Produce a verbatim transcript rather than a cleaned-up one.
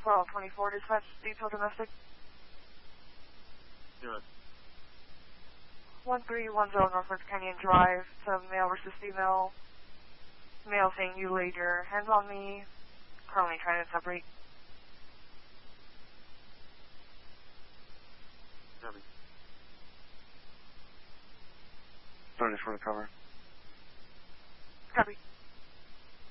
twelve twenty-four, dispatch, detail domestic. Do it. one three one zero Northwest Canyon Drive, to male versus female. Male saying, you laid your hands on me. Currently trying to separate. Copy. Ready for recover. Copy.